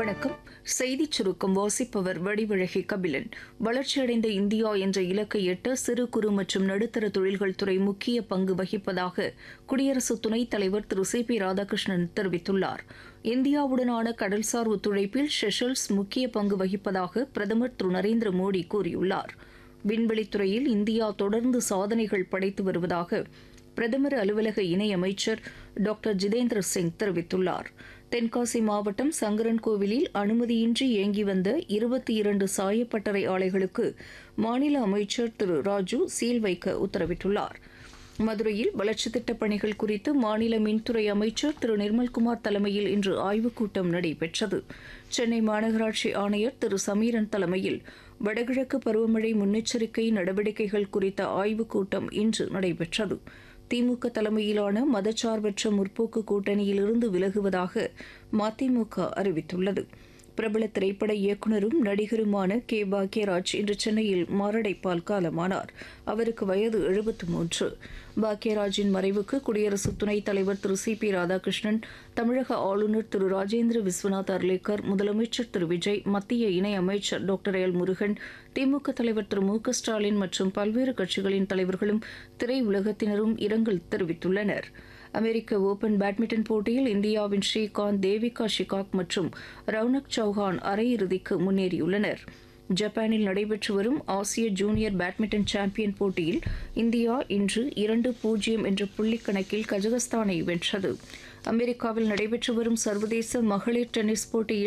வணக்கம். செய்திச் சுருக்கம் வாசிப்பவர் வடிவழகி கபிலன். வளர்ச்சியடைந்த இந்தியா என்ற இலக்கை எட்ட சிறு குறு மற்றும் நடுத்தர தொழில்கள் துறை முக்கிய பங்கு வகிப்பதாக குடியரசு துணைத் தலைவர் திரு சி பி ராதாகிருஷ்ணன் தெரிவித்துள்ளார். இந்தியாவுடனான கடல்சார் ஒத்துழைப்பில் செஷல்ஸ் முக்கிய பங்கு வகிப்பதாக பிரதமர் திரு நரேந்திர மோடி கூறியுள்ளார். விண்வெளித்துறையில் இந்தியா தொடர்ந்து சாதனைகள் படைத்து வருவதாக பிரதமர் அலுவலக இணையமைச்சர் டாக்டர் ஜிதேந்திர சிங் தெரிவித்துள்ளார். தென்காசி மாவட்டம் சங்கரன் கோவிலில் அனுமதியின்றி இயங்கி வந்த 22 சாயப்பட்டறை ஆலைகளுக்கு மாநில அமைச்சர் திரு ராஜு சீல் வைக்க உத்தரவிட்டுள்ளார். மதுரையில் வளர்ச்சித் திட்டப் பணிகள் குறித்து மாநில மின்துறை அமைச்சர் திரு நிர்மல்குமார் தலைமையில் இன்று ஆய்வுக் கூட்டம் நடைபெற்றது. சென்னை மாநகராட்சி ஆணையர் திரு சமீரன் தலைமையில் வடகிழக்கு பருவமழை முன்னெச்சரிக்கை நடவடிக்கைகள் குறித்த ஆய்வுக் கூட்டம் இன்று நடைபெற்றது. திமுக தலைமையிலான மதச்சார்பற்ற முற்போக்கு கூட்டணியிலிருந்து விலகுவதாக மதிமுக அறிவித்துள்ளது. பிரபல திரைப்பட இயக்குநரும் நடிகருமான கே பாக்யராஜ் இன்று சென்னையில் மாரடைப்பால் காலமானார். அவருக்கு வயது 73. பாக்யராஜின் மறைவுக்கு குடியரசு துணைத் தலைவர் திரு சி பி ராதாகிருஷ்ணன், தமிழக ஆளுநர் திரு ராஜேந்திர விஸ்வநாத் அர்லேக்கர், முதலமைச்சர் திரு விஜய், மத்திய இணையமைச்சர் டாக்டர் எல் முருகன், திமுக தலைவர் திரு மு க ஸ்டாலின் மற்றும் பல்வேறு கட்சிகளின் தலைவர்களும் திரையுலகத்தினரும் இரங்கல் தெரிவித்துள்ளனர். அமெரிக்க ஓபன் பேட்மிண்டன் போட்டியில் இந்தியாவின் ஸ்ரீகாந்த், தேவிகா ஷிகாக் மற்றும் ரவுனக் சௌஹான் அரையிறுதிக்கு முன்னேறியுள்ளனர். ஜப்பானில் நடைபெற்று வரும் ஆசிய ஜூனியர் பேட்மிண்டன் சாம்பியன் போட்டியில் இந்தியா இன்று 2-0 என்ற புள்ளிக் கணக்கில் கஜகஸ்தானை வென்றது. அமெரிக்காவில் நடைபெற்று வரும் சர்வதேச மகளிர் டென்னிஸ் போட்டியில்